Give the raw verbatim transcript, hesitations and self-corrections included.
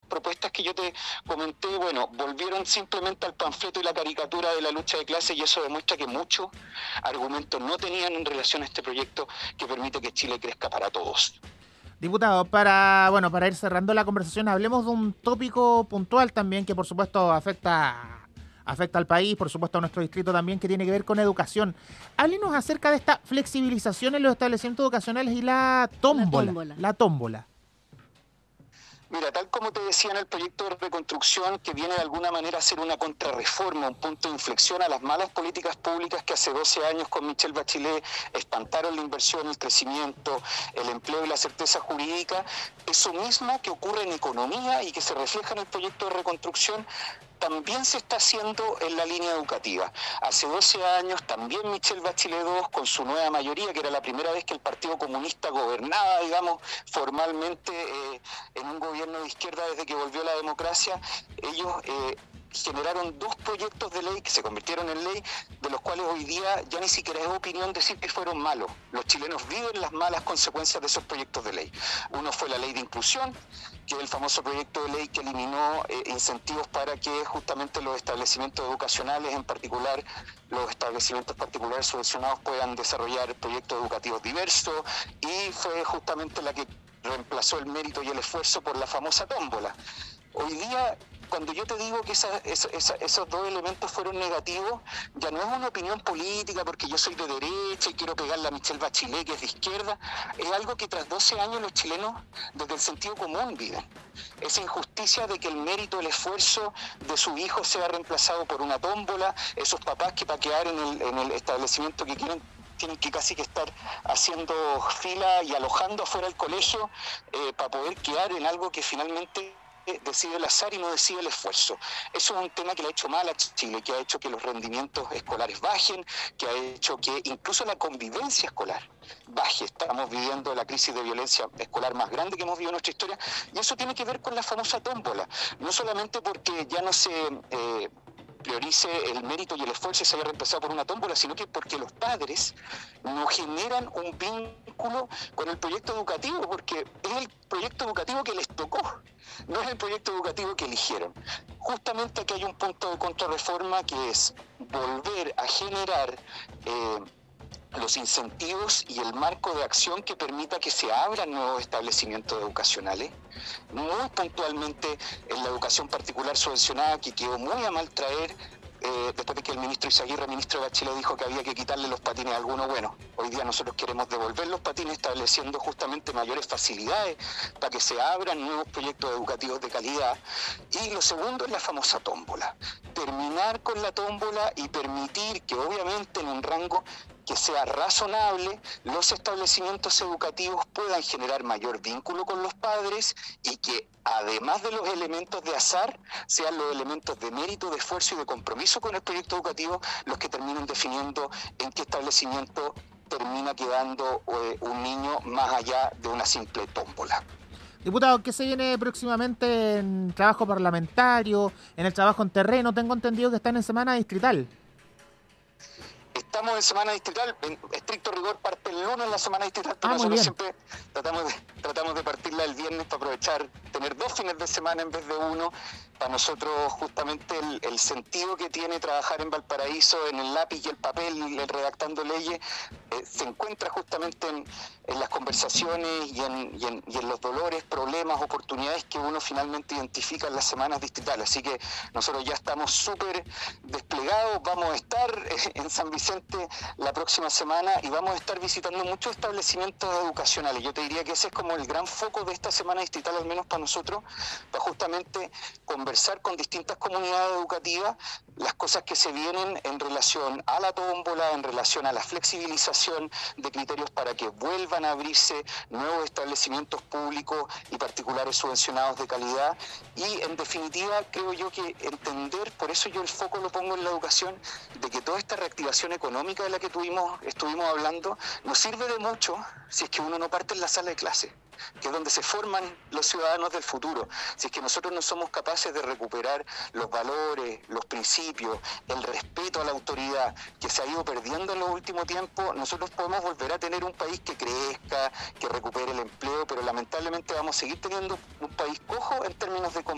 propuestas que yo te comenté, bueno, volvieron simplemente al panfleto y la caricatura de la lucha de clases, y eso demuestra que muchos argumentos no tenían en relación a este proyecto que permite que Chile crezca para todos. Diputado, para bueno, para ir cerrando la conversación, hablemos de un tópico puntual también que por supuesto afecta, afecta al país, por supuesto a nuestro distrito también, que tiene que ver con educación. Háblenos acerca de esta flexibilización en los establecimientos educacionales y la tómbola. La tómbola. La tómbola. Mira, tal como te decía en el proyecto de reconstrucción, que viene de alguna manera a ser una contrarreforma, un punto de inflexión a las malas políticas públicas que hace doce años con Michelle Bachelet espantaron la inversión, el crecimiento, el empleo y la certeza jurídica, eso mismo que ocurre en economía y que se refleja en el proyecto de reconstrucción, también se está haciendo en la línea educativa. Hace doce años también Michelle Bachelet dos, con su nueva mayoría, que era la primera vez que el Partido Comunista gobernaba, digamos, formalmente eh, en un gobierno de izquierda desde que volvió la democracia, ellos eh, generaron dos proyectos de ley que se convirtieron en ley, de los cuales hoy día ya ni siquiera es opinión decir que fueron malos. Los chilenos viven las malas consecuencias de esos proyectos de ley. Uno fue la ley de inclusión, que es el famoso proyecto de ley que eliminó eh, incentivos para que justamente los establecimientos educacionales, en particular los establecimientos particulares subvencionados, puedan desarrollar proyectos educativos diversos, y fue justamente la que reemplazó el mérito y el esfuerzo por la famosa tómbola. Hoy día, cuando yo te digo que esa, esa, esa, esos dos elementos fueron negativos, ya no es una opinión política porque yo soy de derecha y quiero pegarle a Michelle Bachelet, que es de izquierda, es algo que tras doce años los chilenos desde el sentido común viven. Esa injusticia de que el mérito, el esfuerzo de su hijo sea reemplazado por una tómbola, esos papás que para quedar en el, en el establecimiento que quieren tienen que casi que estar haciendo fila y alojando afuera del colegio eh, para poder quedar en algo que finalmente decide el azar y no decide el esfuerzo. Eso es un tema que le ha hecho mal a Chile, que ha hecho que los rendimientos escolares bajen, que ha hecho que incluso la convivencia escolar baje. Estamos viviendo la crisis de violencia escolar más grande que hemos vivido en nuestra historia, y eso tiene que ver con la famosa tómbola. No solamente porque ya no se eh, priorice el mérito y el esfuerzo y se haya reemplazado por una tómbola, sino que porque los padres no generan un vínculo con el proyecto educativo, porque es el proyecto educativo que les tocó, no es el proyecto educativo que eligieron. Justamente aquí hay un punto de contrarreforma, que es volver a generar eh, los incentivos y el marco de acción que permita que se abran nuevos establecimientos educacionales, muy puntualmente en la educación particular subvencionada, que quedó muy a mal traer eh, después de que el ministro Izaguirre, ministro de Bachelet, dijo que había que quitarle los patines a algunos. Bueno, hoy día nosotros queremos devolver los patines, estableciendo justamente mayores facilidades para que se abran nuevos proyectos educativos de calidad. Y lo segundo es la famosa tómbola. Terminar con la tómbola y permitir que, obviamente, en un rango que sea razonable, los establecimientos educativos puedan generar mayor vínculo con los padres, y que además de los elementos de azar, sean los elementos de mérito, de esfuerzo y de compromiso con el proyecto educativo los que terminen definiendo en qué establecimiento termina quedando eh, un niño más allá de una simple tómbola. Diputado, ¿qué se viene próximamente en trabajo parlamentario, en el trabajo en terreno? Tengo entendido que están en semana distrital. Estamos en semana distrital, en estricto rigor parte el lunes la semana distrital, pero ah, nosotros siempre tratamos de, tratamos de partirla el viernes para aprovechar, tener dos fines de semana en vez de uno. Para nosotros justamente el, el sentido que tiene trabajar en Valparaíso, en el lápiz y el papel, y redactando leyes, eh, se encuentra justamente en, en las conversaciones y en, y, en, y en los dolores, problemas, oportunidades que uno finalmente identifica en las semanas distritales. Así que nosotros ya estamos súper desplegados, vamos a estar en San Vicente la próxima semana y vamos a estar visitando muchos establecimientos educacionales. Yo te diría que ese es como el gran foco de esta semana distrital, al menos para nosotros, para justamente conversar con distintas comunidades educativas las cosas que se vienen en relación a la tómbola, en relación a la flexibilización de criterios para que vuelvan a abrirse nuevos establecimientos públicos y particulares subvencionados de calidad. Y en definitiva creo yo que entender, por eso yo el foco lo pongo en la educación, de que toda esta reactivación económica de la que tuvimos, estuvimos hablando nos sirve de mucho si es que uno no parte en la sala de clase, que es donde se forman los ciudadanos del futuro. Si es que nosotros no somos capaces de recuperar los valores, los principios, el respeto a la autoridad que se ha ido perdiendo en los últimos tiempos, nosotros podemos volver a tener un país que crezca, que recupere el empleo, pero lamentablemente vamos a seguir teniendo un país cojo en términos de